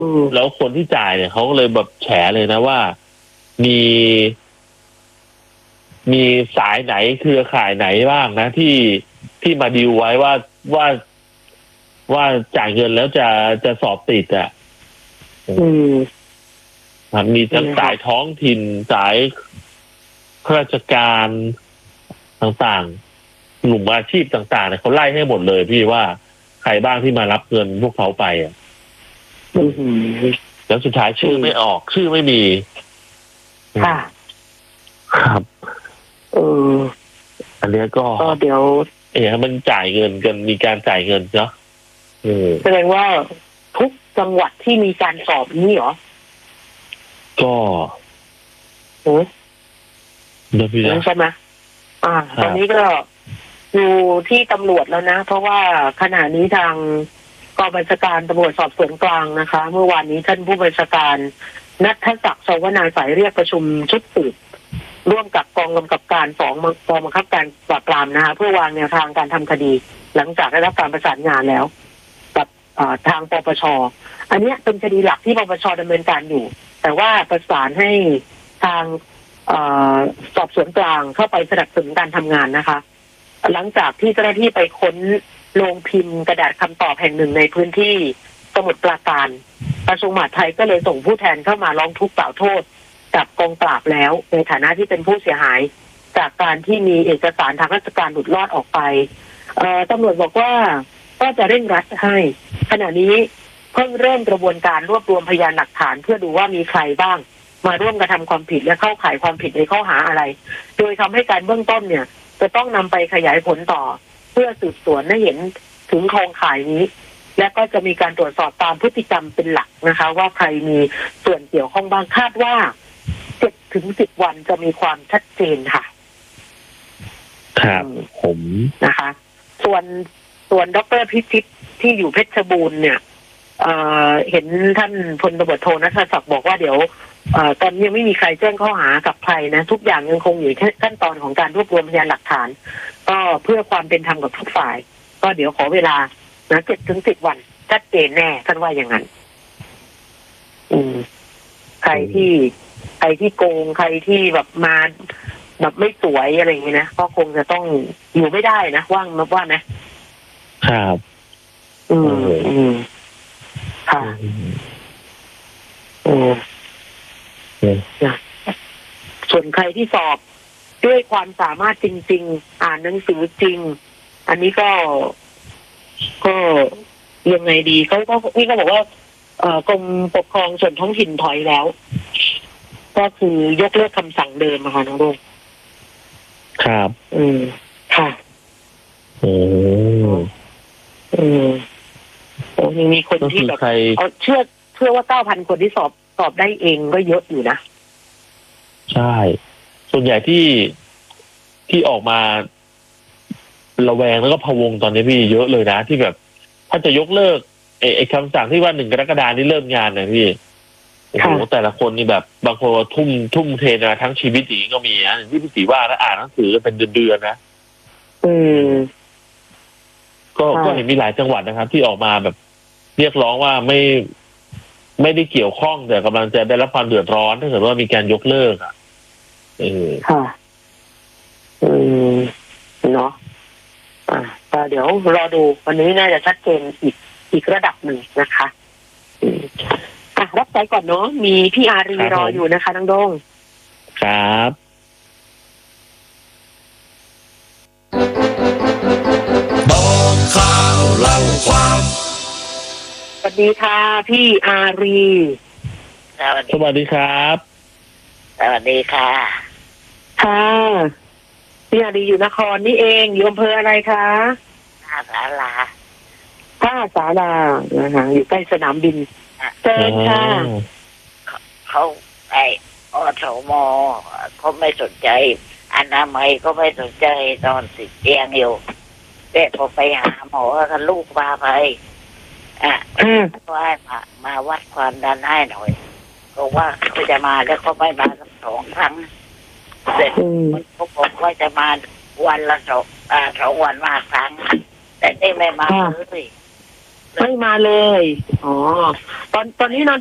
แล้วคนที่จ่ายเนี่ยเขาก็เลยแบบแฉเลยนะว่ามีมีสายไหนเครือข่ายไหนบ้างนะที่มาดีลไว้ว่าจ่ายเงินแล้วจะสอบติดอ่ะมีทั้งสายท้องถิ่นสายข้าราชการต่างๆกลุ่มอาชีพต่างๆเนี่ยเขาไล่ให้หมดเลยพี่ว่าใครบ้างที่มารับเงินพวกเขาไปอ่ะแล้วสุดท้ายชื่อไม่ออกชื่อไม่มีค่ะครับอันนี้ก็เดี๋ยวมันจ่ายเงินกันมีการจ่ายเงินเนาะแสดงว่าทุกจังหวัดที่มีการสอบนี้เหรอก็ใช่ไหมตอนนี้ก็อยู่ที่ตำรวจแล้วนะเพราะว่าขณะนี้ทางกองบัญชาการตำรวจสอบสวนกลางนะคะเมื่อวานนี้ท่านผู้บัญชาการณัฐศักดิ์ สวนาสายเรียกประชุมชุดสืบร่วมกับกองกำกับการ2กองบังคับการปราบปรามนะคะเพื่อวางแนวทางการทำคดีหลังจากได้รับการประสานงานแล้วกับทางปปช.อันนี้เป็นคดีหลักที่ปปช.ดำเนินการอยู่แต่ว่าประสานให้ทางสอบสวนกลางเข้าไปสนับสนุนการทำงานนะคะหลังจากที่เจ้าหน้าที่ไปค้นโรงพิมพ์กระดาษคำตอบแห่งหนึ่งในพื้นที่สมุทรปราการกระทรวงมหาดไทยก็เลยส่งผู้แทนเข้ามาร้องทุกข์กล่าวโทษกับกองปราบแล้วในฐานะที่เป็นผู้เสียหายจากการที่มีเอกสารทางราชการหลุดรอดออกไปตำรวจบอกว่าก็จะเร่งรัดให้ขณะนี้เพิ่งเริ่มกระบวนการรวบรวมพยานหลักฐานเพื่อดูว่ามีใครบ้างมาร่วมกระทำความผิดและเข้าข่ายความผิดในข้อหาอะไรโดยทำให้การเบื้องต้นเนี่ยจะต้องนำไปขยายผลต่อเพื่อสืบสวนให้เห็นถึงโครงข่ายนี้และก็จะมีการตรวจสอบตามพฤติกรรมเป็นหลักนะคะว่าใครมีส่วนเกี่ยวข้องบ้างคาดว่า7 ถึง 10 วันจะมีความชัดเจนค่ะครับผมนะคะส่วนดร.พิชิตที่อยู่เพชรบูรณ์เนี่ยเห็นท่านพลตบโทณัฐศักดิ์บอกว่าเดี๋ยวตอนนี้ยังไม่มีใครแจ้งข้อหากับใครนะทุกอย่างยังคงอยู่ขั้นตอนของการรวบรวมพยานหลักฐานก็เพื่อความเป็นธรรมกับทุกฝ่ายก็เดี๋ยวขอเวลา7 ถึง 10 วันชัดเจนแน่ท่านว่าอย่างนั้นใครที่โกงใครที่แบบมาแบบไม่สวยอะไรอย่างเงี้ยนะก็คงจะต้องอยู่ไม่ได้นะว่านะครับค่ะส่วนใครที่สอบด้วยความสามารถจริงๆอ่านหนังสือจริงอันนี้ก็ยังไงดีเขานี่ก็บอกว่ากรมปกครองส่วนท้องถิ่นถอยแล้วก็คือยกเลิกคำสั่งเดิมค่ะน้องรุ่งครับค่ะยังมีคนที่แบบเชื่อว่า 9,000 คนที่สอบได้เองก็เยอะอยู่นะใช่ส่วนใหญ่ที่ออกมาระแวงแล้วก็พะวงตอนนี้พี่เยอะเลยนะที่แบบถ้าจะยกเลิกไอ้คำสั่งที่ว่า1 กรกฎาคมนี่เริ่มงานนะพี่โอ้โหแต่ละคนนี่แบบบางคนทุ่มเทมาทั้งชีวิตอย่างนี้ก็มีนะที่พี่ศรีว่าแล้วอ่านหนังสือเป็นเดือนๆนะก็เห็นมีหลายจังหวัดนะครับที่ออกมาแบบเรียกร้องว่าไม่ได้เกี่ยวข้องแต่กำลังจะได้รับความเดือดร้อนถ้าเกิดว่ามีการยกเลิกค่ะเนาะเดี๋ยวรอดูวันนี้น่าจะชัดเจนอีกระดับหนึ่งนะคะรับสายก่อนเนาะมีพี่อารีรออยู่นะคะน้องโด่งครับบอกข่าวเล่าความสวัสดีค่ะพี่อารีสวัสดีครับสวัสดีค่ะค่ะพี่อารีอยู่นครนี่เองอยู่อำเภออะไรคะท่าศาลานะคะอยู่ใกล้สนามบินเชิญค่ะเขาอสมเขาไม่สนใจอนามัยก็ไม่สนใจนอนติดเตียงอยู่แต่พอไปหาหมอกับลูกพาไปว่ามาวัดความดันให้หน่อยก็ว่าเขาจะมาแล้วก็ไม่มาสัก2 ครั้งเสร็จเขาบอกว่าจะมาวันละ2 วันมาครั้งแต่นี่ไม่มาเลยไม่มาเลยอ๋อตอนนี้นอน